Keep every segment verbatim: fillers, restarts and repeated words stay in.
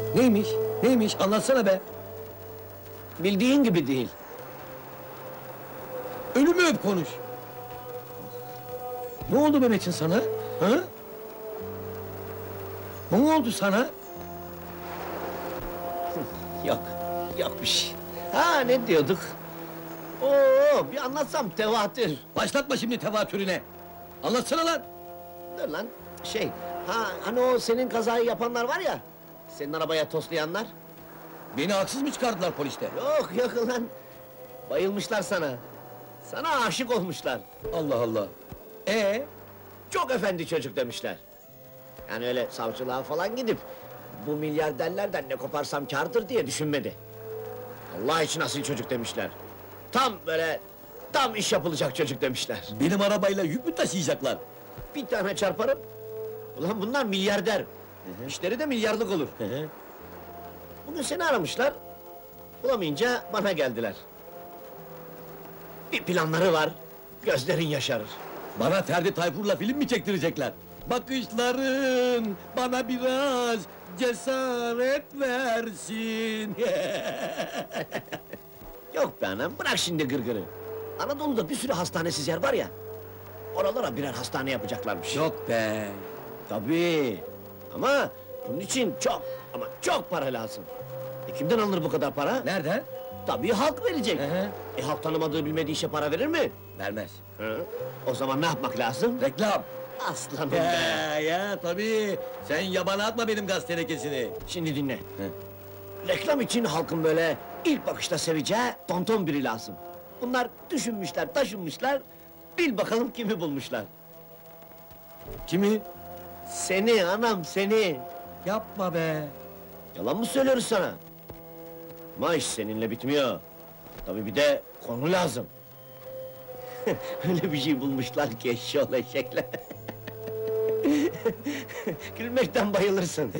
Neymiş? Neymiş? Anlatsana be! Bildiğin gibi değil. Ölümü öp konuş! Ne oldu Mehmet'in sana? Ha? Ne oldu sana? Yok, yok bir şey. Ha ne diyorduk? Oo, bir anlatsam tevatür. Başlatma şimdi tevatürüne! Anlatsana lan! Dur lan, şey, ha hani o senin kazayı yapanlar var ya, senin arabaya toslayanlar. Beni haksız mı çıkardılar poliste? Yok yok lan, bayılmışlar sana. Sana aşık olmuşlar. Allah Allah! Ee? Çok efendi çocuk demişler. Yani öyle savcılığa falan gidip, bu milyarderlerden ne koparsam kârdır diye düşünmedi. Allah için asil çocuk demişler. Tam böyle, tam iş yapılacak çocuk demişler. Benim arabayla yük mü taşıyacaklar? Bir tane çarparım. Ulan bunlar milyarder. İşleri de milyarlık olur. Bugün seni aramışlar. Bulamayınca bana geldiler. Bir planları var. Gözlerin yaşarır. Bana Ferdi Tayfur'la film mi çektirecekler? Bakışların bana biraz cesaret versin. Yok be anam, bırak şimdi gırgırı. Anadolu'da bir sürü hastanesiz yer var ya. Oralara birer hastane yapacaklarmış. Yok be! Tabii. Ama bunun için çok ama çok para lazım. E kimden alınır bu kadar para? Nereden? Tabii halk verecek. Hı hı. E halk tanımadığı bilmediği işe para verir mi? Vermez. Hı? O zaman ne yapmak lazım? Reklam! Aslanım be! Ya, ya tabii! Sen yabana atma benim gaz tenekesini! Şimdi dinle. Reklam için halkın böyle ilk bakışta seveceği tonton biri lazım. Bunlar düşünmüşler, taşınmışlar, bil bakalım kimi bulmuşlar. Kimi? Seni anam, seni! Yapma be! Yalan mı söylüyoruz sana? Ama iş seninle bitmiyor. Tabii bir de konu lazım. Öyle bir şey bulmuşlar ki eşşoğlu eşekler. Gülmekten bayılırsın.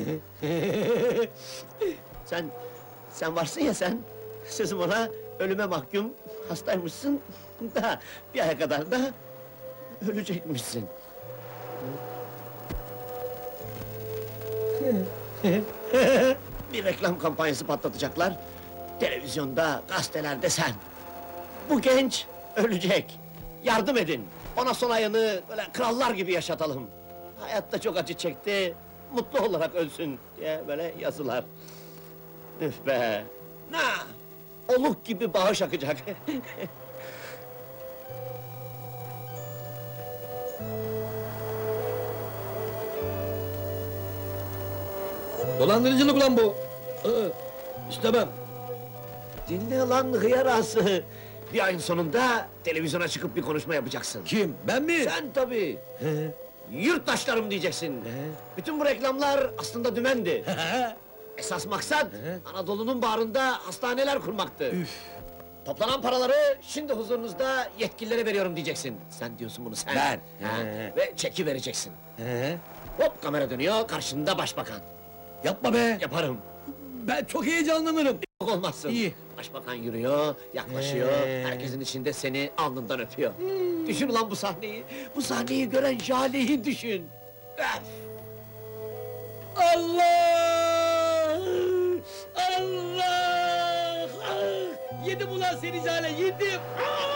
sen, sen varsın ya sen, sözüm ona ölüme mahkum, hastaymışsın da bir aya kadar da ölecekmişsin. Bir reklam kampanyası patlatacaklar. Televizyonda, gazetelerde sen. Bu genç ölecek. Yardım edin. Ona son ayını böyle krallar gibi yaşatalım. Hayatta çok acı çekti. Mutlu olarak ölsün diye böyle yazılar. Üf be! Ne? Oluk gibi bağış akacak. Dolandırıcılık ulan bu! Iı, İstemem! Dinle lan hıyar ağası! Bir ayın sonunda televizyona çıkıp bir konuşma yapacaksın. Kim? Ben mi? Sen tabii! Yurttaşlarım diyeceksin! Bütün bu reklamlar aslında dümendi. Esas maksat, Anadolu'nun bağrında hastaneler kurmaktı. Üf! Toplanan paraları şimdi huzurunuzda yetkililere veriyorum diyeceksin. Sen diyorsun bunu sen. Ben. Ha, He. ve çeki vereceksin. He? Hop kamera dönüyor, karşında başbakan. Yapma be! Yaparım. Ben çok heyecanlanırım! Yok olmazsın. İyi. Başbakan yürüyor, yaklaşıyor, Ee. herkesin içinde seni alnından öpüyor. Düşün ulan bu sahneyi, bu sahneyi gören Jale'yi düşün. Öf! Allah! Allah! Ah! Yedim ulan seni Jale, yedim! Ah!